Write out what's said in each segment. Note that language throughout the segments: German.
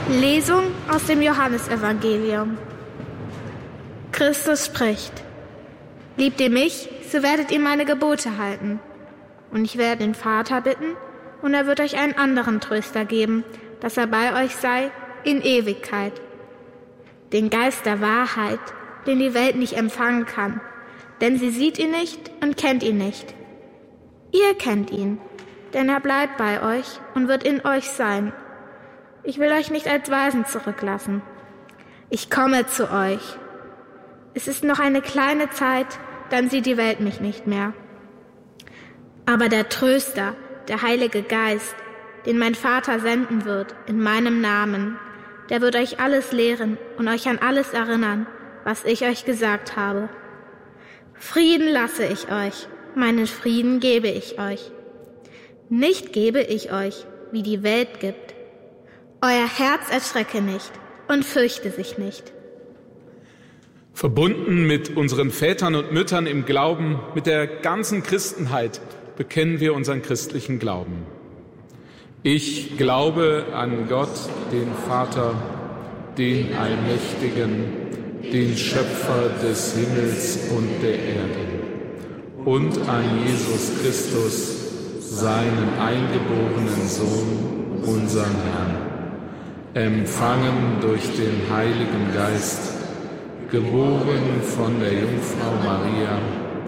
Lesung aus dem Johannesevangelium. Christus spricht: Liebt ihr mich, so werdet ihr meine Gebote halten. Und ich werde den Vater bitten, und er wird euch einen anderen Tröster geben, dass er bei euch sei in Ewigkeit. Den Geist der Wahrheit, den die Welt nicht empfangen kann, denn sie sieht ihn nicht und kennt ihn nicht. Ihr kennt ihn, denn er bleibt bei euch und wird in euch sein. Ich will euch nicht als Waisen zurücklassen. Ich komme zu euch. Es ist noch eine kleine Zeit, dann sieht die Welt mich nicht mehr. Aber der Tröster, der Heilige Geist, den mein Vater senden wird in meinem Namen, der wird euch alles lehren und euch an alles erinnern, was ich euch gesagt habe. Frieden lasse ich euch, meinen Frieden gebe ich euch. Nicht gebe ich euch, wie die Welt gibt. Euer Herz erschrecke nicht und fürchte sich nicht. Verbunden mit unseren Vätern und Müttern im Glauben, mit der ganzen Christenheit, bekennen wir unseren christlichen Glauben. Ich glaube an Gott, den Vater, den Allmächtigen, den Schöpfer des Himmels und der Erde, und an Jesus Christus, seinen eingeborenen Sohn, unseren Herrn, empfangen durch den Heiligen Geist, geboren von der Jungfrau Maria,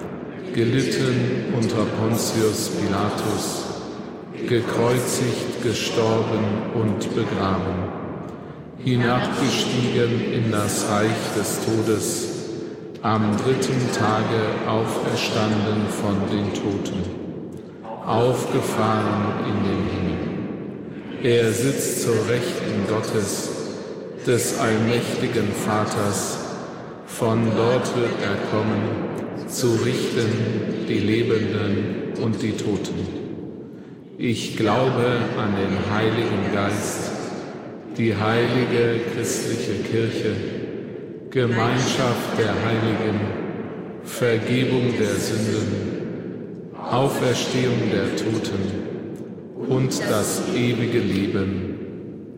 gelitten unter Pontius Pilatus, gekreuzigt, gestorben und begraben, hinabgestiegen in das Reich des Todes, am 3. Tage auferstanden von den Toten, aufgefahren in den Himmel. Er sitzt zur Rechten Gottes, des allmächtigen Vaters. Von dort wird er kommen, zu richten die Lebenden und die Toten. Ich glaube an den Heiligen Geist, die heilige christliche Kirche, Gemeinschaft der Heiligen, Vergebung der Sünden, Auferstehung der Toten und das ewige Leben.